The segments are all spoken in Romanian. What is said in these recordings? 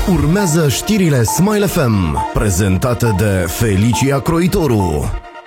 Urmează știrile Smile FM, prezentate de Felicia Croitoru.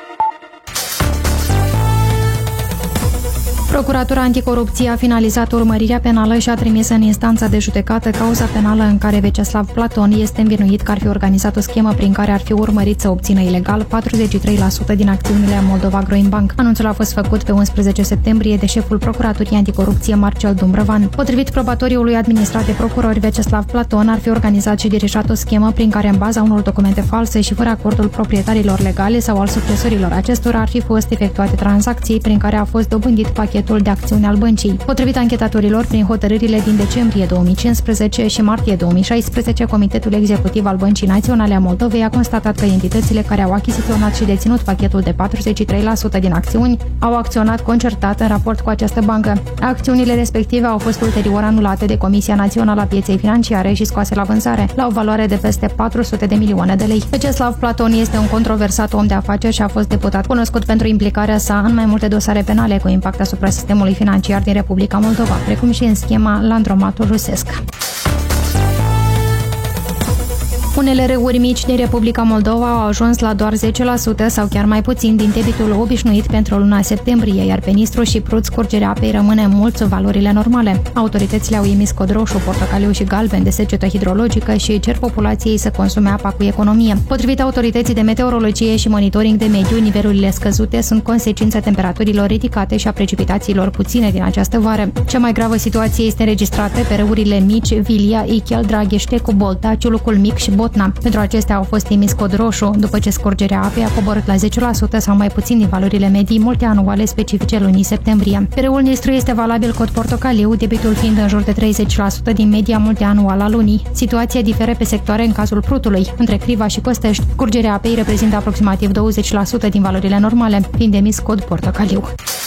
Procuratura Anticorupție a finalizat urmărirea penală și a trimis în instanța de judecată cauza penală în care Veceslav Platon este învinuit că ar fi organizat o schemă prin care ar fi urmărit să obțină ilegal 43% din acțiunile Moldova Growing Bank. Anunțul a fost făcut pe 11 septembrie de șeful Procuraturii Anticorupție Marcel Dumbrăvan. Potrivit probatoriului administrat de procurori, Veceslav Platon ar fi organizat și dirijat o schemă prin care, în baza unor documente false și fără acordul proprietarilor legale sau al succesorilor acestora, ar fi fost efectuate tranzacții prin care a fost dobândit pachetul de acțiuni al băncii. Potrivit anchetatorilor, prin hotărârile din decembrie 2015 și martie 2016, Comitetul Executiv al Băncii Naționale a Moldovei a constatat că entitățile care au achiziționat și deținut pachetul de 43% din acțiuni au acționat concertat în raport cu această bancă. Acțiunile respective au fost ulterior anulate de Comisia Națională a Pieței Financiare și scoase la vânzare, la o valoare de peste 400 de milioane de lei. Veceslav Platon este un controversat om de afaceri și a fost deputat cunoscut pentru implicarea sa în mai multe dosare penale cu impact asupra sistemului financiar din Republica Moldova, precum și în schema Landromatul rusesc. Unele râuri mici din Republica Moldova au ajuns la doar 10% sau chiar mai puțin din debitul obișnuit pentru luna septembrie, iar pe Nistru și Prut scurgerea apei rămâne mult sub valorile normale. Autoritățile au emis cod roșu, portocaliu și galben de secetă hidrologică și cer populației să consume apa cu economie. Potrivit autorității de meteorologie și monitoring de mediu, nivelurile scăzute sunt consecința temperaturilor ridicate și a precipitațiilor puține din această vară. Cea mai gravă situație este înregistrată pe râurile mici Vilia, Ichel, Draghește, Cubolta, Ciulucul Mic și Botna. Pentru acestea au fost emis cod roșu, după ce scurgerea apei a coborât la 10% sau mai puțin din valorile medii multianuale specifice lunii septembrie. Pe râul Nistru este valabil cod portocaliu, debitul fiind în jur de 30% din media multianuală a lunii. Situația diferă pe sectoare în cazul Prutului. Între Criva și Costești, scurgerea apei reprezintă aproximativ 20% din valorile normale, fiind emis cod portocaliu.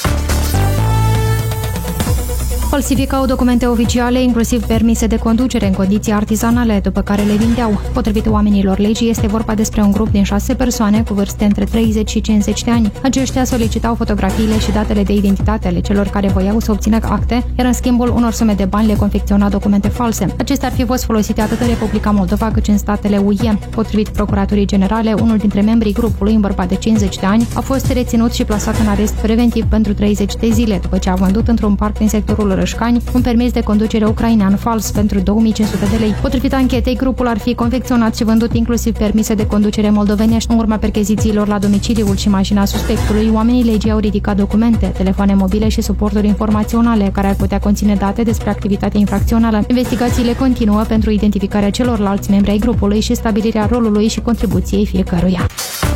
Falsificau documente oficiale, inclusiv permise de conducere în condiții artizanale, după care le vindeau. Potrivit oamenilor legii, este vorba despre un grup din 6 persoane cu vârste între 30 și 50 de ani. Aceștia solicitau fotografiile și datele de identitate ale celor care voiau să obțină acte, iar în schimbul unor sume de bani le confecționa documente false. Acestea ar fi fost folosite atât în Republica Moldova cât și în statele UE. Potrivit Procuraturii Generale, unul dintre membrii grupului, un bărbat de 50 de ani, a fost reținut și plasat în arest preventiv pentru 30 de zile, după ce a vândut într-un parc din sectorul Rășcani un permis de conducere ucrainean fals pentru 2500 de lei. Potrivit anchetei, grupul ar fi confecționat și vândut inclusiv permise de conducere moldovenești. În urma perchezițiilor la domiciliul și mașina suspectului, oamenii legii au ridicat documente, telefoane mobile și suporturi informaționale care ar putea conține date despre activitatea infracțională. Investigațiile continuă pentru identificarea celorlalți membri ai grupului și stabilirea rolului și contribuției fiecăruia.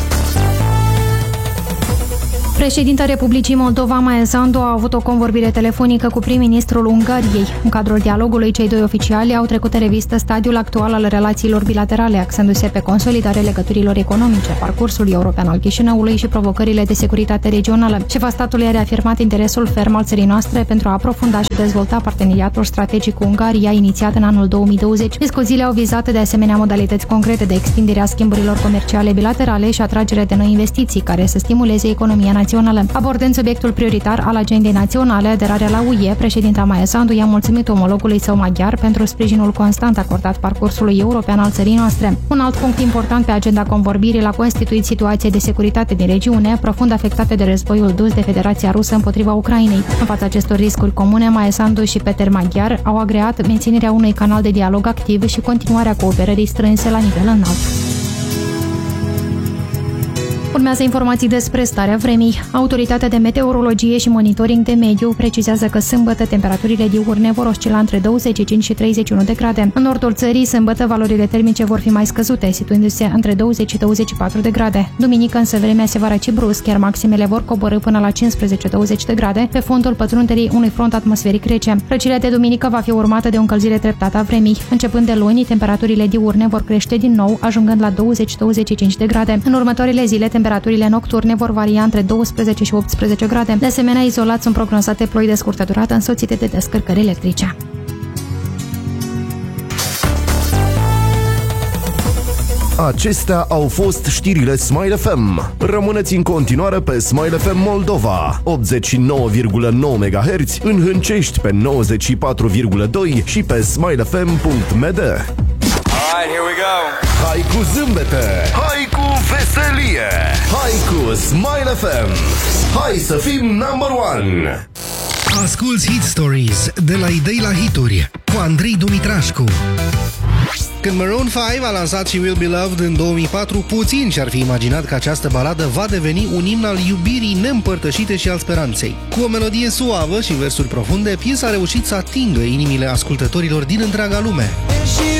Președinta Republicii Moldova, Maia Sandu, a avut o convorbire telefonică cu prim-ministrul Ungariei. În cadrul dialogului, cei doi oficiali au trecut în revistă stadiul actual al relațiilor bilaterale, axându-se pe consolidarea legăturilor economice, parcursul european al Chișinăului și provocările de securitate regională. Șefa statului a reafirmat interesul ferm al țării noastre pentru a aprofunda și dezvolta parteneriatul strategic cu Ungaria, inițiat în anul 2020. Discuțiile au vizat de asemenea modalități concrete de extindere a schimburilor comerciale bilaterale și atragere de noi investiții care să stimuleze economia națională. Abordând subiectul prioritar al agendei naționale, aderarea la UE, președinta Maia Sandu i-a mulțumit omologului său maghiar pentru sprijinul constant acordat parcursului european al țării noastre. Un alt punct important pe agenda convorbirii l-a constituit situația de securitate din regiune, profund afectată de războiul dus de Federația Rusă împotriva Ucrainei. În fața acestor riscuri comune, Maia Sandu și Peter Maghiar au agreat menținerea unui canal de dialog activ și continuarea cooperării strânse la nivel înalt. Urmează informații despre starea vremii. Autoritatea de meteorologie și monitoring de mediu precizează că sâmbătă temperaturile diurne vor oscila între 25 și 31 de grade. În nordul țării, sâmbătă, valorile termice vor fi mai scăzute, situându-se între 20 și 24 de grade. Duminică, însă, vremea se va răci brusc, iar maximele vor coborî până la 15-20 de grade, pe fondul pătrunderii unui front atmosferic rece. Răcirea de duminică va fi urmată de o încălzire treptată a vremii. Începând de luni, temperaturile diurne vor crește din nou, ajungând la 20-25 de grade. În următoarele zile, temperaturile nocturne vor varia între 12 și 18 grade. De asemenea, izolat sunt prognozate ploi de scurtă durată însoțite de descărcări electrice. Acestea au fost știrile Smile FM. Rămâneți în continuare pe Smile FM Moldova, 89,9 MHz, în Hâncești pe 94,2 și pe smilefm.md. Alright, here we go. Hai cu zâmbete, hai cu veselie, hai cu Smile FM. Hai să fim number one. Asculți Hit Stories de la idei la hituri cu Andrei Dumitrașcu. Când Maroon 5 a lansat și Will Be Loved în 2004, puțini și-ar fi imaginat că această baladă va deveni un imn al iubirii neîmpărtășite și al speranței. Cu o melodie suavă și versuri profunde, piesa a reușit să atingă inimile ascultătorilor din întreaga lume.